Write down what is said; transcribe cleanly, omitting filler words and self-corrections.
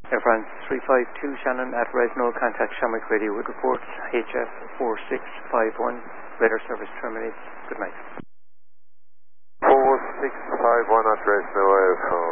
Air France 352 Shannon at Resno, contact Shamrock Radio with reports HF 4651, radar service terminates. Good night. 4651 at Resno,